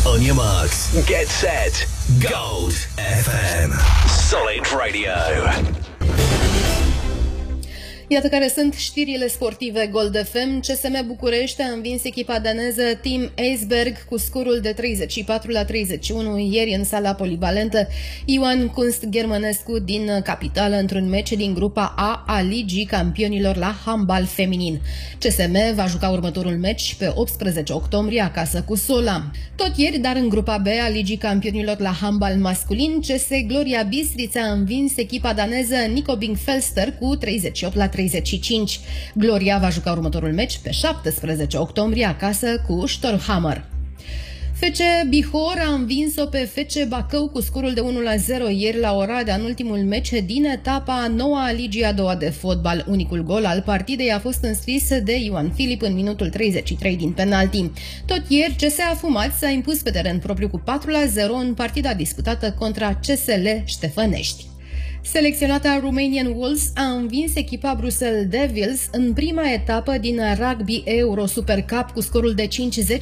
On your marks, get set, Gold FM. Solid Radio. Iată care sunt știrile sportive Gold FM. CSM București a învins echipa daneză Team Eisberg cu scorul de 34-31 ieri în sala polivalentă Ioan Kunst Germănescu din capitală într-un meci din grupa A Ligii Campionilor la handbal feminin. CSM va juca următorul meci pe 18 octombrie acasă cu Sola. Tot ieri, dar în grupa B a Ligii Campionilor la handbal masculin, CS Gloria Bistrița a învins echipa daneză Nykøbing Falster cu 38-35. Gloria va juca următorul meci pe 17 octombrie acasă cu Storhamar. FC Bihor a învins-o pe FC Bacău cu scorul de 1-0 ieri la Oradea în ultimul meci din etapa 9 a Ligii a doua de fotbal. Unicul gol al partidei a fost înscris de Ioan Filip în minutul 33 din penalti. Tot ieri, CS Afumați s-a impus pe teren propriu cu 4-0 în partida disputată contra CSL Ștefănești. Selecționata Romanian Wolves a învins echipa Bruxelles Devils în prima etapă din Rugby Euro Super Cup cu scorul de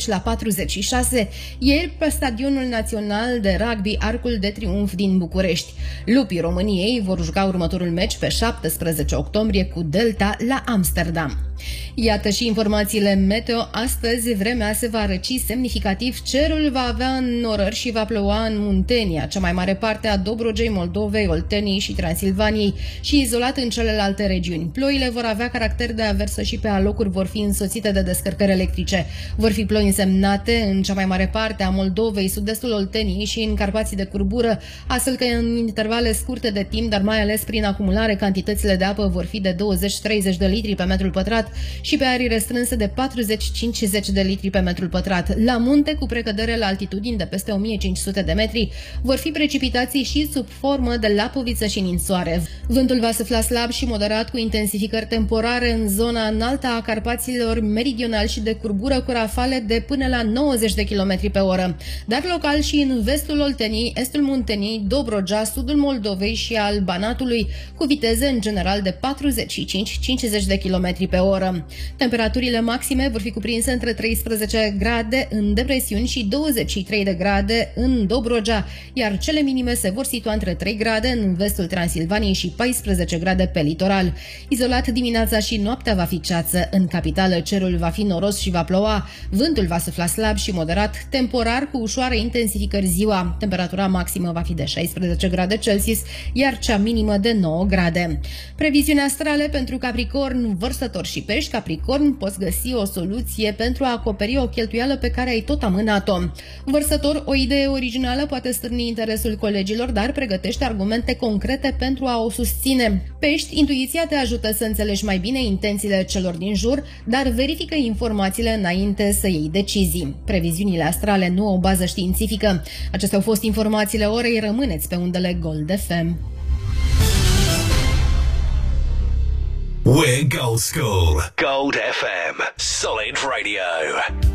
50-46 ieri pe Stadionul Național de Rugby Arcul de Triunf din București. Lupii României vor juca următorul meci pe 17 octombrie cu Delta la Amsterdam. Iată și informațiile meteo. Astăzi vremea se va răci semnificativ, cerul va avea înnorări și va ploua în Muntenia, cea mai mare parte a Dobrogei, Moldovei, Olteniei și Transilvaniei și izolat în celelalte regiuni. Ploile vor avea caracter de aversă și pe alocuri vor fi însoțite de descărcări electrice. Vor fi ploi însemnate în cea mai mare parte a Moldovei, sud-estul Olteniei și în Carpații de curbură, astfel că în intervale scurte de timp, dar mai ales prin acumulare, cantitățile de apă vor fi de 20-30 de litri pe metrul pătrat și pe arii restrânse de 40-50 de litri pe metrul pătrat. La munte, cu precădere la altitudini de peste 1500 de metri, vor fi precipitații și sub formă de lapoviță și ninsoare. Vântul va sufla slab și moderat cu intensificări temporare în zona înaltă a Carpaților meridionali și de curbură cu rafale de până la 90 de km pe oră, dar local și în vestul Olteniei, estul Munteniei, Dobrogea, sudul Moldovei și al Banatului, cu viteze în general de 45-50 de km pe oră. Temperaturile maxime vor fi cuprinse între 13 grade în depresiuni și 23 de grade în Dobrogea, iar cele minime se vor situa între 3 grade în vestul Transilvaniei și 14 grade pe litoral. Izolat dimineața și noaptea va fi ceață. În capitală cerul va fi noros și va ploua. Vântul va sufla slab și moderat, temporar cu ușoare intensificări ziua. Temperatura maximă va fi de 16 grade Celsius, iar cea minimă de 9 grade. Previziuni astrale pentru Capricorn, vărsător și pești. Capricorn, poți găsi o soluție pentru a acoperi o cheltuială pe care ai tot amânat-o. Vărsător, o idee originală poate stârni interesul colegilor, dar pregătește argumente concrete pentru a o susține. Pești, intuiția te ajută să înțelegi mai bine intențiile celor din jur, dar verifică informațiile înainte să iei decizii. Previziunile astrale nu au o bază științifică. Acestea au fost informațiile orei. Rămâneți pe undele Gold FM. We're Gold School. Gold FM. Solid Radio.